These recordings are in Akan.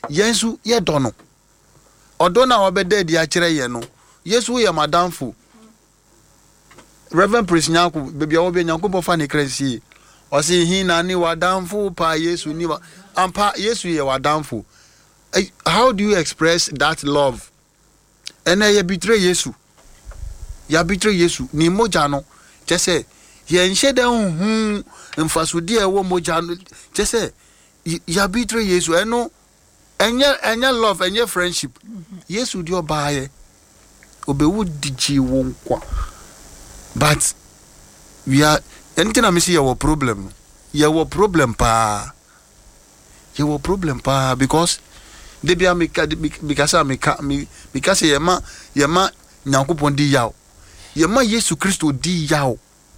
yensu ye dono odo na obede di akire ye no yesu ye madamfo Reverend Prince Nyanku baby obi Nyanku bofa ne kransie o se hin na ni wadamfo pa yesu ni ampa yesu ye wadamfo. How do you express that love? And ye betray yesu. Ya betray yesu ni moja no just ye nhye den mfasodi e wo moja no just ya betray yesu eno enye love enye friendship. Yesu di obaye obewu digi wo nkwa. But we are anything I see your problem. Your problem pa. Your problem pa because they be because yema Nyankopon di yaw. Yema Yesu Kristo di yaw.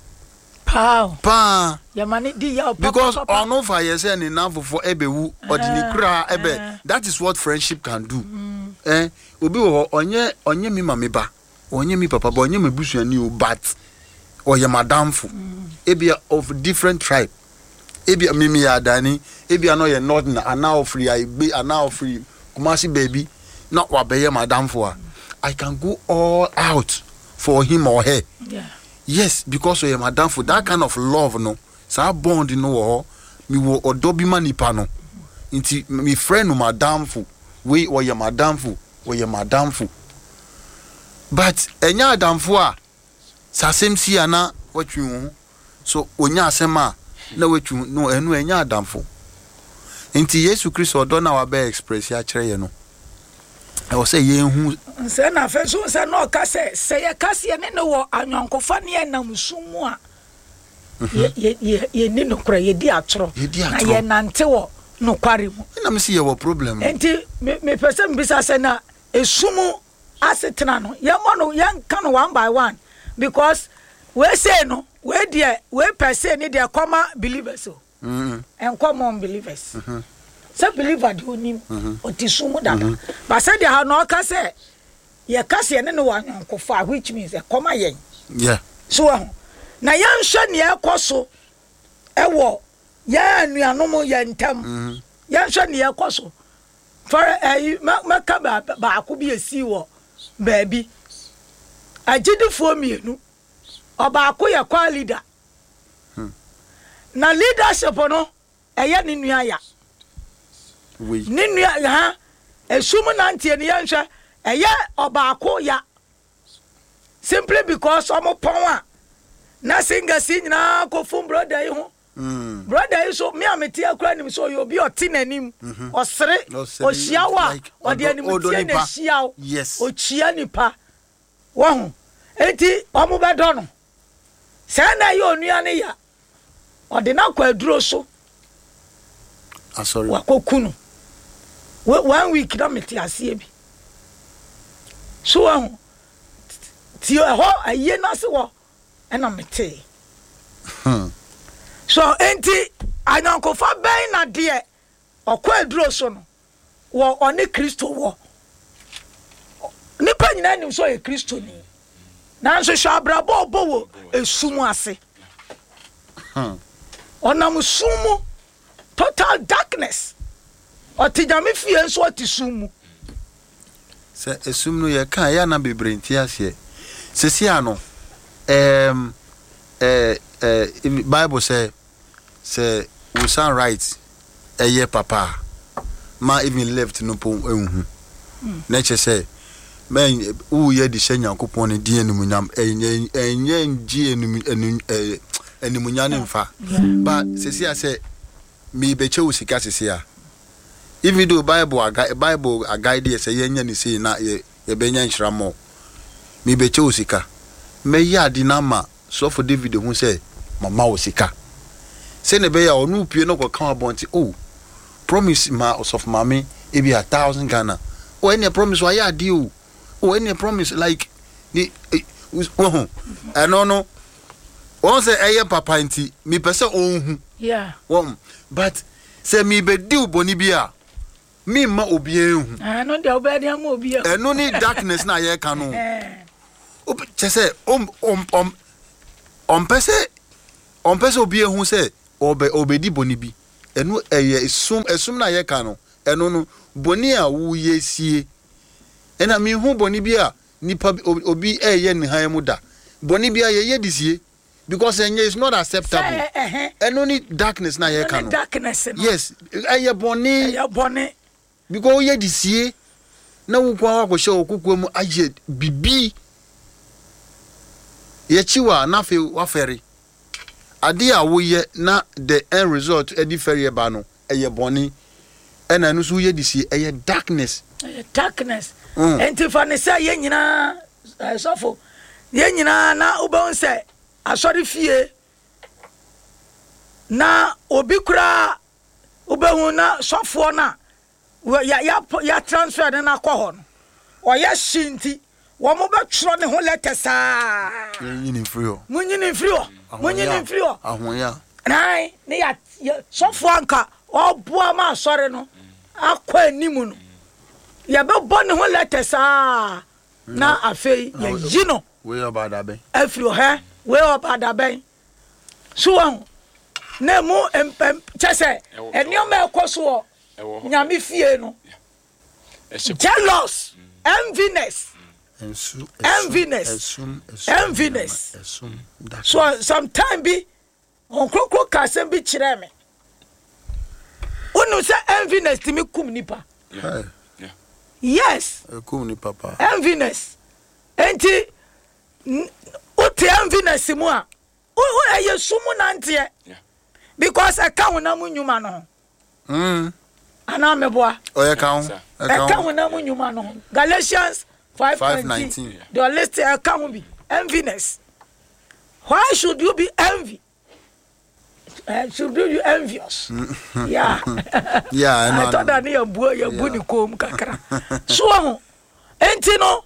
Pa. Yema ni di yaw. Because on over yes and enough for ebewu or the kra ebe. That is what friendship can do. Obi wo onye mi mame ba. Onye mi papa ba onye me busuani o but or your madamfo. Ebia of different tribe. Ebia mimi ya dani. Ebia no ye northern and now free I be and now free Kumasi baby. Not what be madamfo. I can go all out for him or her. Yeah. Yes, because of your madamfo. That kind of love no. Sa bond no mi wo odobi manipa no. Inti mi friend no madamfo. We or your madamfo. Or your madamfo. But enya adamfo a sasem si ana watwu so onya asema na watwu no enu enya adamfo enti Yesu Kristo do na wa be express ya kire ye no e wo se ye hu se na fe so se no ka se ye kase ne ne wo anyankofa ne nam sumu a ye ni no kra ye di atro na ye nante wo no kware mu na me se ye wo problem enti me pese mbisa se na esumu asetena no ye mo no yan kan one by one because we say no we there we per se ni there come believers and common believers so believer do nim otisumu dada but say there no ka say ye ka say ne no wan kofa which means e come yen yeah so na yan hwe ne ekoso ewo ya anuanom ye ntam yan hwe ne ekoso for maka ba akobi esi wo baby agidifo mienu obaako ye kwa leader na leadership no eye ni nua ya we ni nua ha esumu na ntie ni yanhwe eye obaako ya simply because omo pon a na singa si nyina ko fun brother yi ho brother yi so me ameti akura nim so yo bi oti nanim osere ohyiawa odi anim tie na hyiaw yes ochia nipa wo enti omo bedo no se na ye onua ne ya odi na kwa aduro so sorry wakokunu 1 week na meti asie bi so ti ho aye na se wo ena meti so enti anyankofa ben na de okwa aduro so no wo oni Kristo wo nipa nyina nim so ye Kristo ni na nso shabrabo obowo esumu ase onam sumu total darkness otijame fie nso otisumu se esum no ye kan ya na bebrenti ase se si ano Bible say we sound right papa ma even left no po ehun nature say men who ye di Nyankopon ne di enumunyam enye ngi enumunyam mfa but sesi say me beche usika sesi a even though Bible a guide say ye nya ni say na ye benya nhramo me beche usika me ya di na ma so for David who say mama usika say ne be ya onu pie no ko kan abonti promise ma of mama e be 1,000 Ghana any promise wa ya di any promise like the I no one say papa nti me pese onhu yeah but say me be di boni bia me ma obi enhu no de obedi am obi eno ni darkness na ye ka no say pese obi enhu say obedi boni bi enu esum na ye ka no eno no boni a wo yesie ena me hu boni bi a nipa obi eye ne han mu da boni bi a ye disie because enye is not acceptable eno ni darkness na ye ka no darkness no yes eye boni because ye disie na wo kwa akɔhye okukua mu aye bibi ye chiwa na fe wafere ade a wo ye na the end result edi fere ba no eye boni ena no so ye disie eye darkness enti fa ne say ye nyina sofo ye nyina na ubon say asori fie na obi kura ubehu na sofo na ya transfer na akọ no oye shinti wo mo be tro ne ho letters a nyini free ahoya nai ne ya sofo anka oboa ma asori no akọ animu no ya be bone ho letters a na afei ya yino we about that ben afro he we about that ben so na mu chese enioma ekoso nyame fie no jealous enviness so sometime bi on krokro kasem bi kire me unu say enviness timi kum nipa yes kum ni papa enviness enti uti enviness mu a o eye sumu nantie because account na mu nyuma no ana meboa account na mu nyuma no Galatians 5:19 the list account be enviness. Why should you be envy? Should you envious? Yeah. I thought that you buni kom kakra. So enti no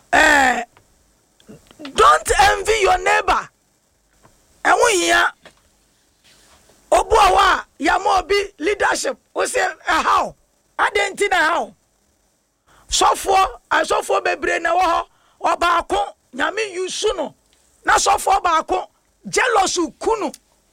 don't envy your neighbor. Enwo hia obuawa ya mo bi leadership o say how adenti na how sofo bebre na wo ho obaako nyame yusu no na sofo baako jealous kunu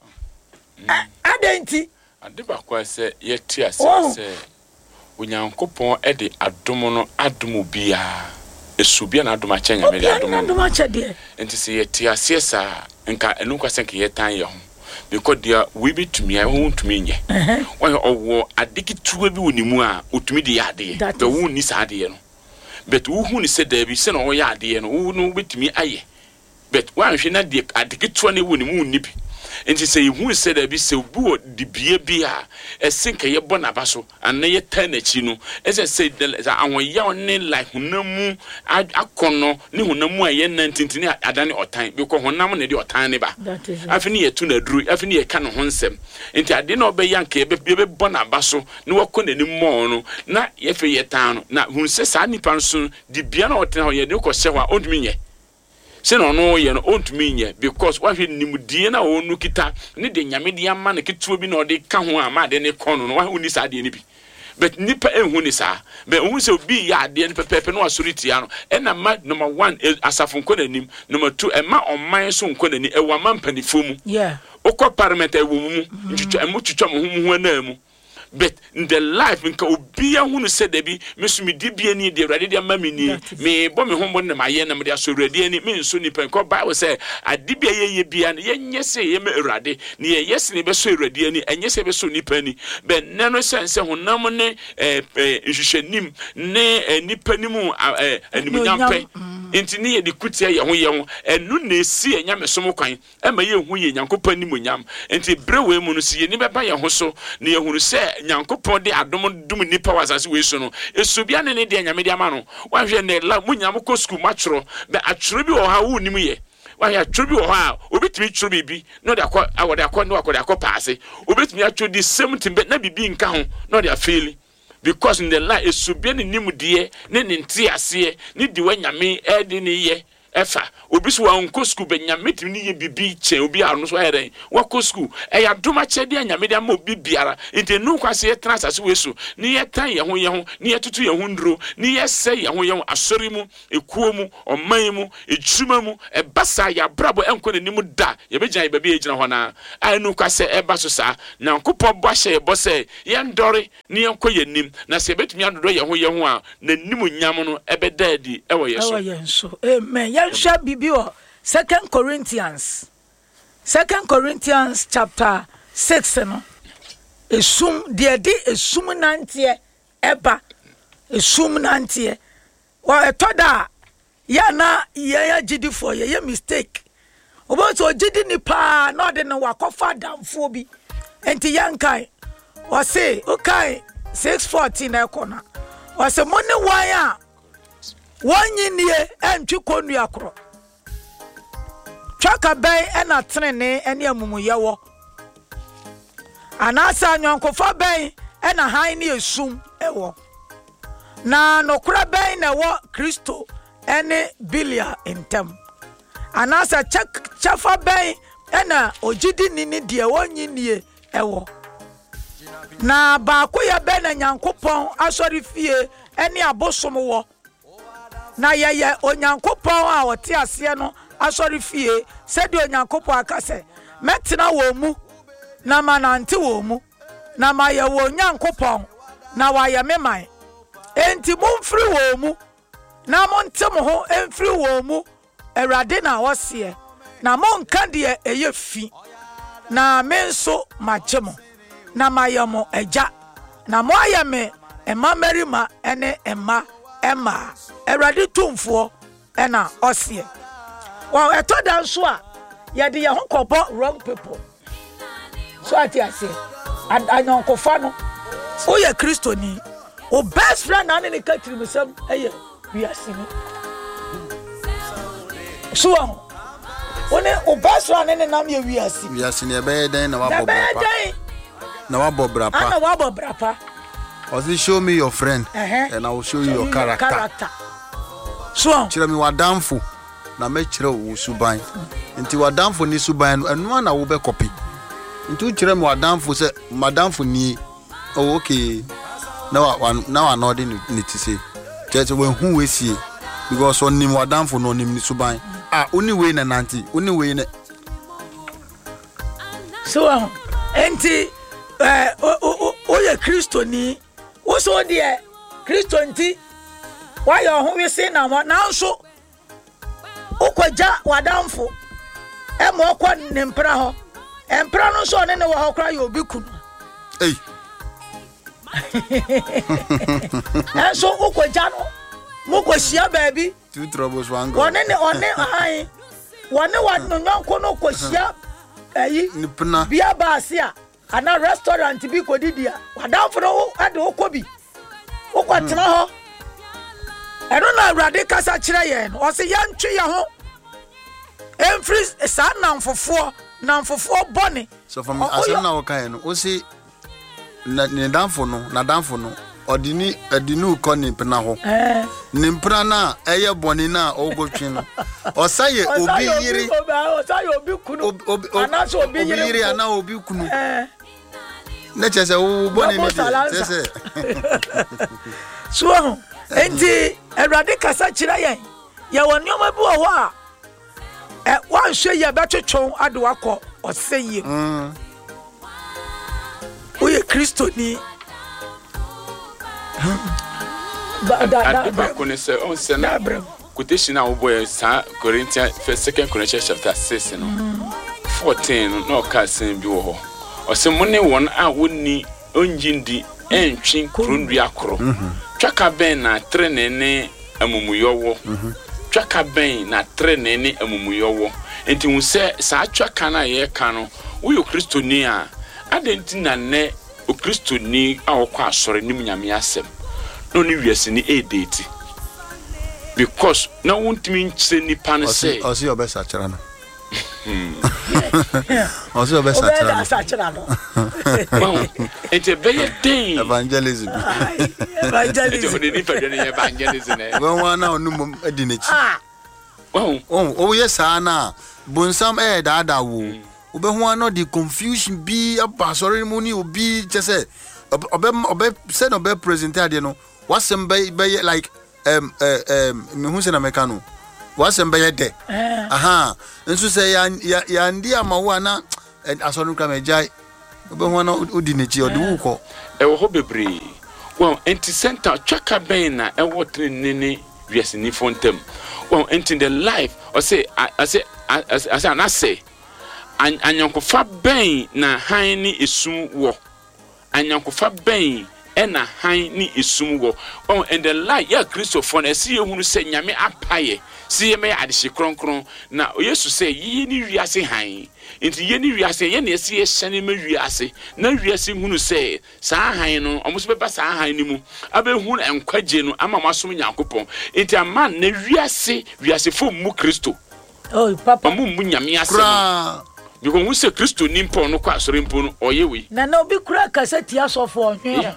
adenti adiba kwa se yeti ase se onyankopon e de adomo no adomo bia esubia na adoma cha nyame de adomo enti se yeti ase sa nka enu kwa se nke yetan ye ho because dia we be to me I won't to me nye when owo adiki tuwe bi wonimu a otumi de ade be won ni sa ade no but wo hu ni se da bi se no ya ade no wo no betumi aye but wan hwe na de adiki tuwe ne wonimu ni bi enti se hu se da bi se obu de bie bi a esenka ye bona baso anna ye tanachi no ese se awon ya oni like hunamu akono ni hunamu aye nantintini adane otan because honam ne de otan ne ba afini ye tu na duru afini ye ka no honsem enti ade na obe yanka ye be bona baso ne wakona ni mo no na ye fe ye tan no na hu se sa nipa nso de bia na otan ye de ko se wa ondumi nye se no no ye no ontumi nye because wa hwe nimdie na onu kita ne de nyame de ama na kituo bi na ode ka ho ama de ne kono no wa uni sa de ne bi but nipa enhu ni sa be hu se obi ya de ne pepepe no asoriti ya no ena ma number 1 asafo nko nanim number 2 ema oman so nko nani e wa mampanifo mu yeah okọ parliament e wo mu ntwitwa emu twitwa mo hu na mu but in the life nka obi ahunu se da bi mesumi dibie ni de awrade de ama mini me bo me hombo na maye na me de asorade ani me nso ni pen ko Bible say adibia ye bia na ye nyese ye me awrade ne ye yes ne be so awrade ani enyese be so nipa ni be ne no sense honam ne nhwehwenim ne nipa ni mu animunyampe enti ne ye de kutia ye ho enu na esi enyame som kwan ema ye hu ye nyankopani munyam enti brewe mu no si ye ni beba ye ho so ne ye hunu se nyankopon de adom dum nipa wasase we so no esubia ne de nyame de ama no wa hwe ne la munyam ko school matro be atro bi wo ha wo nim ye wa ya atro bi wo ha obetimi tro bibi no de akọ awode akọ no akọ de akọ paase obetimi atro di same thing be na bibi nka ho no de afeli because in the life esubia ne nimdie ne ntiase ne di wa nyame e de ne ye efa obi so wanko school be nyame tim ni ye bibi che obi anu so ayere wako school e ya doma che de nyame de ma obi biara enti nu kwase ye trans ase weso ni ye tan ye ho ni ye tutu ye ho ndro ni ye se ye ho asori mu ekuo mu oman mu ejuma mu e basa ya brabo enko ne nim da ye be gyan ye be gina ho na ai nu kwase e ba so sa nyankopɔ bo ahye ye bo se ye ndore ni ye nko ye nim na se betumi adodo ye ho a na nim nyam no e be daadi e wo ye so amen yɛhwɛ bibi wɔ 2 Corinthians chapter 6 no esum de esum nantie eba esum nantie wa etoda ya na ya gidi for ye mistake obo so gidi ni pa na de no wakofa damfo bi enti yankai o say okay 6:14 na ekona o say money wan a wanyinie entwi konu akro twaka ben ena trene ene amumuyewo anasa nyonkofa ben ena han ne esum ewo na nokura ben na wo Kristo ene bilia entem anasa chafa ben ena ogidi nini de wanyinie ewo na ba ko ya ben na nyankopon asori fie ene abosom wo na yeye onyankopon a wote ase no asori fie sedi onyankopon akase metina wo mu na manante wo mu na maye wo onyankopon na waye meman enti mumfiri wo mu na montem ho emfiri wo mu Awurade na wose na monka de eye fi na menso machemo na mayamo eja na mo ayame emamerima ene emma Awurade tumfo ena osie wa etoda nso a yede ye ho kobo wrong people so ati ase anyankofa no o ye Kristo ni o best friend na ne ka tirimusam eye wiasini so one o best friend ne nam ye wiasini e be den na wabo brapa Osi show me your friend and I will show you your character. So, chira mi wadamfo na me chira wo suban. Nti wadamfo ni suban enu na wo be copy. Nti chira mi wadamfo se madamfo ni oh okay. Now I know the need to say. Just when who we see because on ni wadamfo no ni suban. Ah only way na nanti, only way na. So, enti o ye Kristo ni Oso de Kristo nti wa yo ho we se na nso okwaja wadamfo e mo okwa ne mpra ho empra no so ne wo ho kra yo bi kunu so okwaja no mo kwahia baabi two troubles one go one ai one no nyanko no kwahia ayi nipna bia baase a ana restaurant bi kodidia wadamfo no ade okobi okwatena ho eno na Awurade kasa kire ye no o se yantwe ye ho emfri sa namfofo bone so from asem na wokan no o se na damfo no odini adinu ko ni pena ho ni mpra na eye bone na ogotwe no o saye obi yiri o saye obi kunu ana so obi yiri ana obi kunu na chese wo bone ni chese so enti Awurade kasa kire yen ye wonioma bi wo ho a wan hwe ye betwetwon ade wakọ oseye o ye Kristo ni ba kone se on se na quotation a wo boy sa Corinthians 2 Corinthians chapter 6 no 14 no ka sen bi wo ho o se mo ne won a wonni onjindi entwin krundu akoro twaka ben na trenene amumuyowo twaka ben na trenene amumuyowo enti hu se sa twaka na ye ka no wo yo Kristo ni a adenti na ne o Kristo ni a wo kwa asore nim nyame asem no ni wiase ni edate because na wontimi nche ni pan say o si obesa chara na o si obesa chara no ente beye den evangelism ente oni ni pede ni evangelism when one na onum adinachi yes na bonsam dada wo obehu no the confusion bi aba sorry money obi just obe say no be present ade no wasem be like me hu se na meka no wasem be de aha nso say ya ndi amawo na asoro kra mejai obehu no odi nechi odi wo ko wo ho bebre anti center chaka ben na wo trenene wiase ni fontem into the life I say anyankofa ben na han ni esum wo anyankofa ben na han ni esum wo in the life ya Christopher na si ehunu se nyame apaye si ye me adehye kronkron na Yesu se yi ni wiase han enti ye ni wiase ye na esi ye hyane ma wiase na wiase hunu se saa han no omuso beba saa han ni mu abehunu enkwaje no ama masom nyankopon enti ama na wiase fo mu Kristo papa mu nyame asem because who say Kristo nimpo no kwa sore mpo no oyewe na obi kura kaseti asofo onwe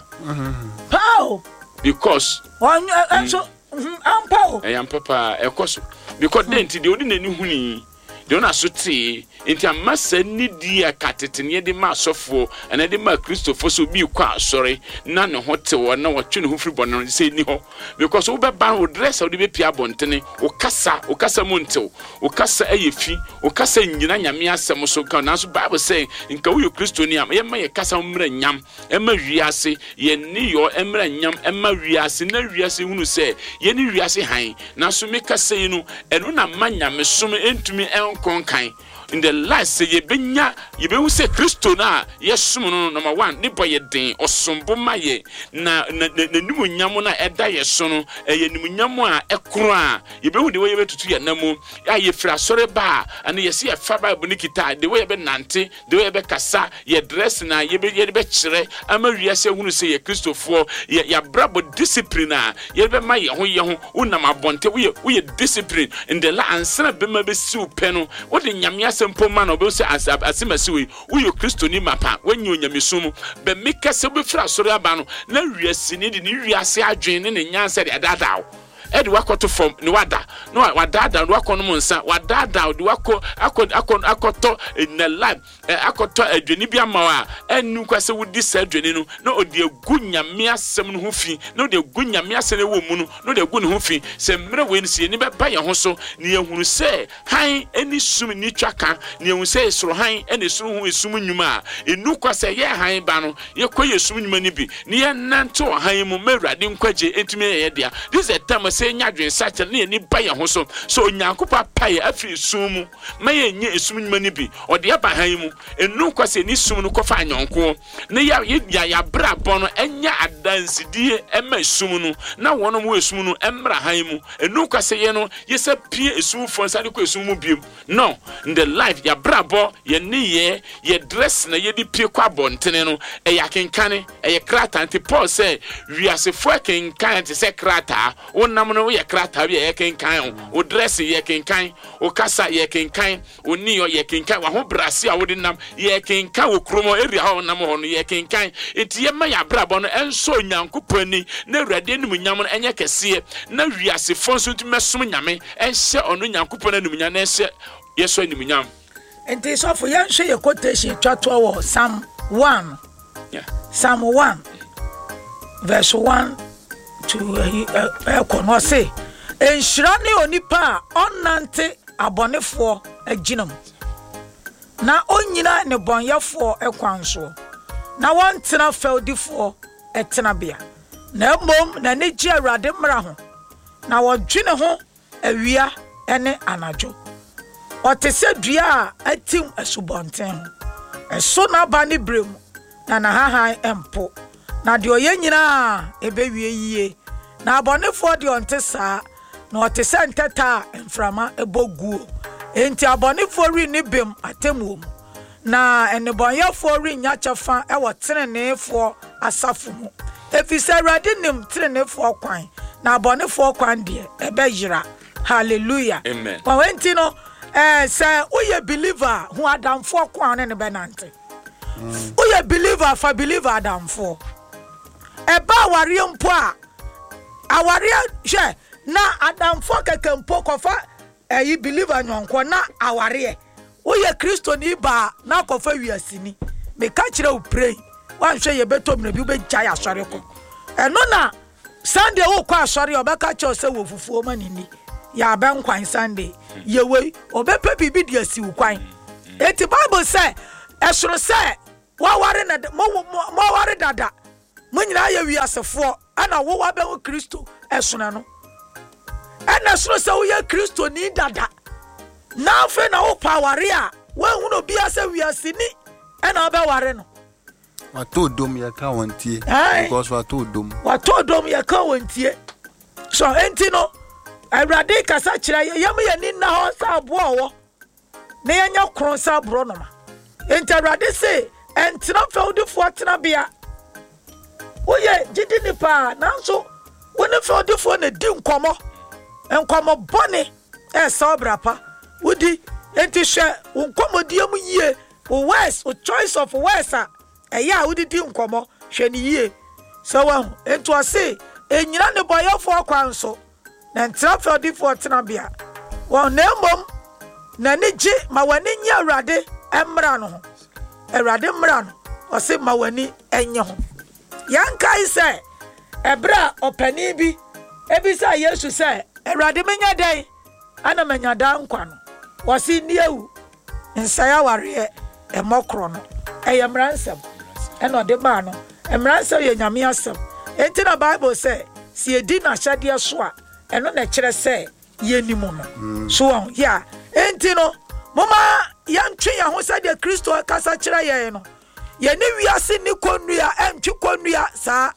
pao because so ampao papa ekoso because denti de odi nani huni de ona sote enti amasa nidi akatetene de ma asofo na de ma Kristofo so bi kwa asore na ne hotewo na wotwe ne ho firi bono se ni ho because wo beba wo dress wo de be pia bontene wo kasa montew wo kasa ayefi wo kasa nyina nyame asem so ka na so Bible say nka wo yo Kristo ni am ye ma ye kasa mra nyam e ma wiase ye ni yo emra nyam e ma wiase na wiase hunu se ye ni wiase han na so me kasa yi no eno na ma nyame som entumi konkan in the last say ye benya ye be hu say Kristo na yesum no number 1 ni boy den osombo maye na nimu nyam na eda yeso no ye nimu nyam a ekro a ye be hu de we ye betutu ye namu ya ye fra sore ba ana ye se ye fa Bible nikita de we ye be nante de we ye be kasa ye dress na ye be kire ama wiase hunu say ye Kristofo ya brabo discipline a ye be ma ye ho unam abonte we discipline in the la ansana be ma be siu pe no wo de nyame sempo man obe se asimasi we yo Kristo ni mapa wanyi onyamesum be meka se be fra sori aba no na wiase ni de ni wiase adwen ne nyansa de adadaw edi wakoto form ni wada no wadada no wakono monsa wadada de akoto in the life akoto adweni bi amawa enu kwase wudi sa adweni no na odi egu nyame asem no ho fi na odi egu nyame asem wo mu no na odi egu ne ho fi se mre we ni se ni be ba ye ho so ni ehunu se han eni sum ni twaka ni ehunu se soro han eni soro ho esum nyuma enu kwase ye han ba no ye koye sum nyuma ni bi ni ye nanto han mu mewrade nkwaje entumi ye dia this is a time say nyadwen sache ne ni ba ye ho so onyankopa paye afi sumu maye nye esum nyuma ni bi ode aba han mu enu kwase ni sum no kofa anyonko ne ya bra bono enya adansidie ema esum no na wono mu esum no emra han mu enu kwase ye no ye se pie esum fo sade ko esum mu biem no in the life ya bra bo ye ne ye dress na ye di pie kwa bontene no e ya kenkane e ye krata anti Paul say wiase fo kenkan te se krata wonam no ye krata bi ye kenkan o dress ye kenkan o kasa ye kenkan o niyo ye kenkan wa ho brase a wodi nam ye kenkan o kromo area ha nam ho no ye kenkan enti ye ma ya brabo no enso nyankopani na awurade anim nyam no enye kese na wiase fo so ntumesom nyame enhye ono nyankopani anim nyam na enhye yeso anim nyam enti so for yan hye quotation twato wo Psalm 1 Psalm 1 verse 1 to kono say enhyira ne onipa onante abonefo aginam na onyina ne bonyefo ekwanso na wontena feudifo etena bia na mom na ne gi awurade mra ho na wodwene ho awia ene anajo otese dua a atim asubonten eso na ba ne brem na hahan empo na de oye nyina ebewie yie na abonefo de ontesa na otese nteta emframa eboguo enti abonefo ri ni bem atemuom na enebonyefo ri nya chefa e wo tenenefo asafo mu efise awurade nim tenenefo kwan na abonefo kwan de ebeyira hallelujah amen kwa wenti no say uye believer hu adamfo kwan ne benante uye believer fa believer adamfo eba aware mpo a aware hwe na adamfo kekempo kofa ɛyi believer nyɔnko na aware woyɛ kristo ni ba na akɔfa wiasini meka kyerɛ wo pray wanhwɛ yɛbɛtɔ mna bi wobɛgya yɛ asɔre ko ɛno na Sunday wo kɔ asɔre ɔbɛka kyerɛ sɛ wɔ fufuo ma nini yɛ abɛnkwan Sunday yɛwei ɔbɛpɛ biribi de asi wo kwan enti Bible sɛ ɛsoro sɛ wɔware dada mo nyinaa yɛ wiasefoɔ ɛna wo wabɛwo kristo ɛsono no ɛna soro sɛ woyɛ kristo ni dada na afei na wo pa aware a woahu no bia sɛ wiaseni ɛna wobɛware no wato dom yɛka wɔntie because wato dom yɛka wɔntie so enti no Awurade kasa kyerɛ yɛm yɛni na hɔ sɛ aboa wɔ na yɛnyɛ kron sɛ aboro noma enti Awurade se ɛntena fɛwdifoɔ tena bia woyɛ gyidi nipa nanso wone fɛwdifoɔ na di nkɔmmɔ bɔne ɛsɛ ɔbrapa wodi enti hwɛ wo nkɔmmɔdiɛ mu yie wo words wo choice of words a ɛyɛ a wodi di nkɔmmɔ hwɛ ne yie sɛ wahu enti ɔse ɛnyina ne bɔyɛfoɔ kwan so na ntena fɛwdifoɔ tena bia wɔn na mmom n'ani gye ma w'ani nye Awurade mmra no ho Awurade mmra no ɔse ma w'ani enye ho yankai sɛ ɛbrɛ a ɔpani bi ebisa Yesu sɛ Awurade menya dɛn ana menya da nkwa no wɔse niewu nsaya wareɛ ɛmɔkoro no ɛyɛ mmaransɛm ɛna ɔde maa no mmaransɛm yɛ Nyame asɛm enti na Bible sɛ si edi na hyɛdeɛ so a ɛno na kyerɛ sɛ yɛnim no so wɔn ya enti no mama yɛntwe yɛn ho sɛ deɛ Kristo kasa kyerɛ yɛn no yɛne wiase ni konnua ɛntwe konnua saa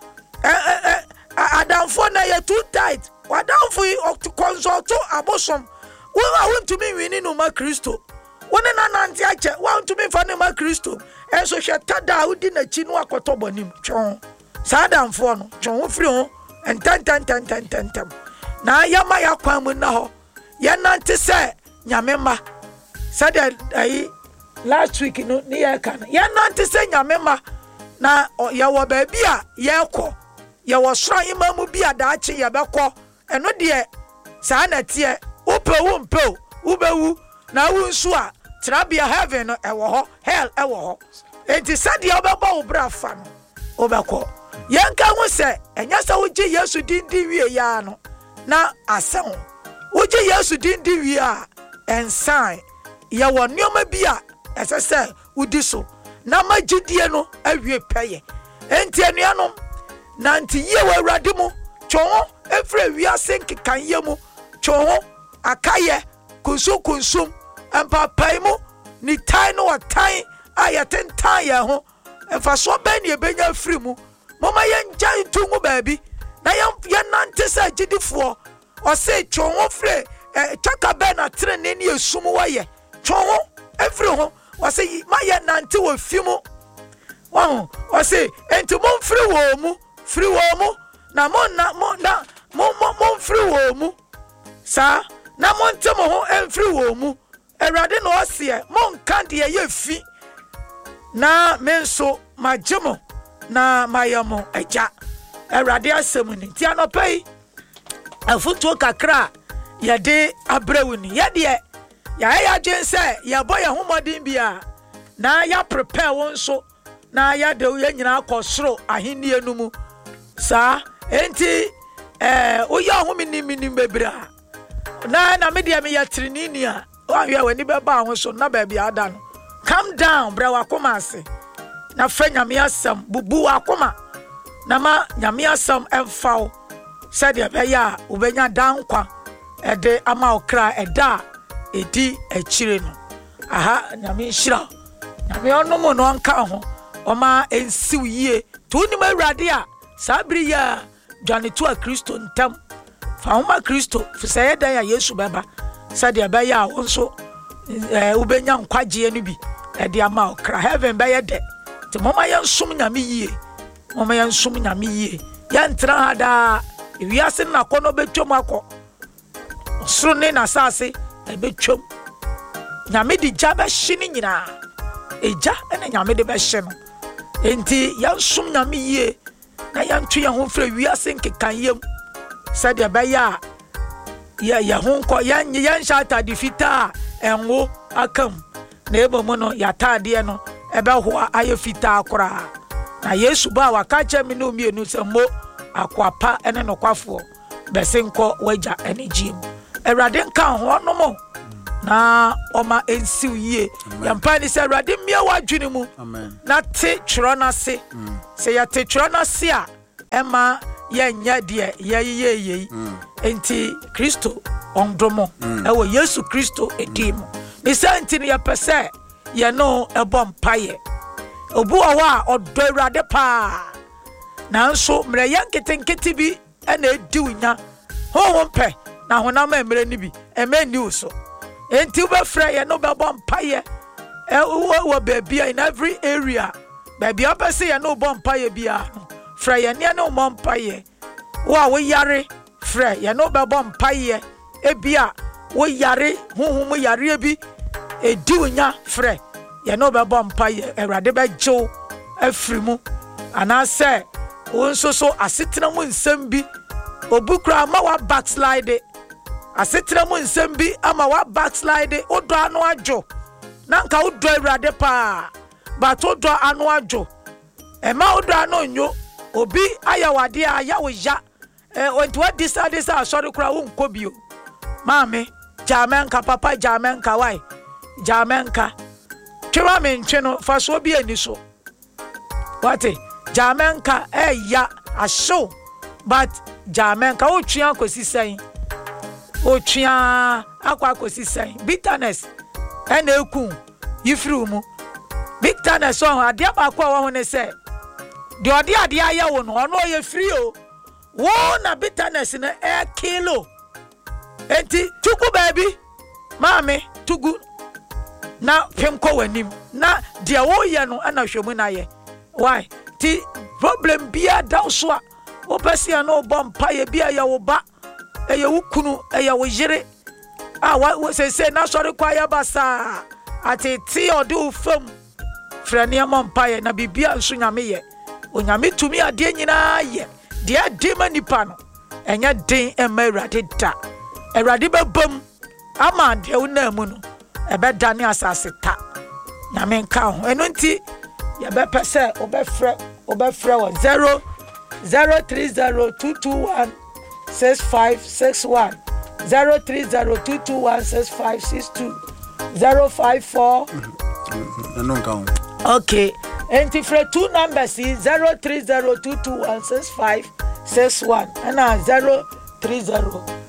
adamfo na yɛ too tight wadamfo yi consult abosom wo a wontumi nwini no ma Kristo wone na nante akyɛ wontumi fa ne ma Kristo ɛnso hwɛ tada a wodi n'akyi no akɔtɔ bɔnim twɔn saa adamfo no twɔn ho firi ho ɛntɛntɛntɛntɛntɛntɛm na yɛma yɛakwan mu na hɔ yɛnante sɛ Nyame ma sɛdeɛ ayi last week no ne yɛka no yɛnante sɛ Nyame ma na yɛwɔ baabi a yɛkɔ yɛwɔ soro ima mu bi a daakye yɛbɛkɔ ɛno deɛ saa na teɛ wopɛ wo mpɛ wobɛwu na wo nso a tenabea heaven no ɛwɔ hɔ hell ɛwɔ hɔ enti sɛdeɛ wobɛbɔ wo bra fa no wobɛkɔ yɛnka ho sɛ ɛnyɛ sɛ wogye Yesu din di wie yaa no na asɛ ho wogye Yesu din di wie a ɛnsan yɛwɔ nneɛma bi a ɛsɛ sɛ wodi so na magyidie no awie pɛyɛ enti anuanom nanti yie wɔ Awurade mu twɔn ho ɛfiri wiase nkekanyɛ mu twɔn ho akayɛ kunsum mpapai mu ni tan no wɔtan a yɛtentan yɛn ho ɛmfasoɔ bɛn ne yɛbɛnya afiri mu mama yɛngya nto mu baabi na yɛnante sɛ gyidifoɔ ɔse twɔn ho firi twaka bɛn na tere ne yɛsum wɔyɛ twɔn ho ɛfiri ho ɔse ma yɛnante wɔ fi mu wɔho ɔse enti momfiri wɔ mu firi wɔ mu na momfiri wɔ mu saa na monte mo ho ɛmfiri wɔ mu Awurade na ɔseɛ monka deɛ yɛ fi na me nso magye mo na mayɛ mo agya Awurade asɛm ni nti anɔpa yi afotuo kakra yɛde abrɛw ni yɛdeɛ yɛayɛ adwen sɛ yɛbɔ yɛn ho mmɔden bi a na yɛaprepare wo nso na yɛde yɛn nyinaa kɔ soro ahennie no mu saa enti woyɛ ahomenim bebree a na me deɛ meyɛ tirinini a woahwɛ w'ani bɛba ho so na baabi ada no calm down brɛ wakoma ase na fɛ Nyame asɛm bubu wakoma na ma Nyame asɛm ɛmfa wo sɛdeɛ bɛyɛ a wobɛnya dankwa ɛde ama wo kra ɛda a ɛdi akyire no aha Nyame nhyira Nyame ɔnom no ɔnka ho ɔma ɛnsiw yie to wonim Awurade a saa bere yɛ a dwane to a Kristo ntam fa homa Kristo fisɛ yɛdan a Yesu bɛba sɛdeɛ bɛyɛ a wo nso wobɛnya nkwagyeɛ no bi ɛde ama wo kra heaven bɛyɛ dɛ nti mɔma yɛnsom Nyame yie yɛntena ha daa ewiase no nakɔ no bɛtwam akɔ ɔsoro ne n'asase ɛbɛtwam Nyame de gya bɛhye no nyinaa ɛgya ɛna Nyame de bɛhye no enti yɛnsom Nyame yie na yɛnto yɛn ho mfiri wiase nkekanyɛm sɛdeɛ bɛyɛ a ya honko yan shata di fita enwo akam na ebomo no ya taade no ebe ho aye fita akora na Yesu ba waka che me no mienu se mo akwapa ene no kwafo besenko waja energy Awurade nka ho no mo na oma ensiw yie yampa ni se Awurade mmia wadwene mu na te tworo na se se ya te tworo na se a ema yenya de ye enti Kristo ondomo ewo Yesu Kristo edim bisanti ne yapese ye no ebom paye obu awa odo Awurade pa nanso mre yanketenkete bi ena edi unya ho na honam emre ni bi emeni uso enti ubefra ye no bebom paye wo baby in every area baby opese ye no bom paye bia no fra ye ne no bom paye wo yare fra ye no bebom paye ebia wo yare honhom yare bi edi unya fra ye no bebom paye Awurade bejo afrimu anase wonso so asetena mu nsem bi obukra ma wa backslide asetena mu nsem bi ama wa backslide odo anu ajo nanka odo Awurade pa but odo anu ajo ema odo anu nyo obi ayawade ayawo ya onto decide say sorry kura wo nkobio maame jamenka papa jamenka why jamenka twa me ntwe no fa so bi ani so wate jamenka ya asho but jamenka o twa akosi sen o twa akosi sen bitterness ena eku yifiri mu bitterness on ade abakwa wo ho ne se de ode ade aya wo no ono ye free o wo na bitterness na kilo enti tugu baby mame tugu na pemko wanim na de wo ye no ana hwemu na ye why ti problem bia da so a wo pese na obom pa ye bia ye wo ba eye wo kunu eye wo yire wa se na sori kwa ya basa ati ti odu fam frane am pa ye na bibia nso nyame ye onyame tumi ade nyina ye de adema nipa no enya den ema Awurade da Awurade bebam ama de wo na mu no ebe dane asase ta nyame nka ho eno nti ye be pese obefre wo 03022166561 03022166562 054 eno nka ho okay enti for two numbers is 03022166561 and 030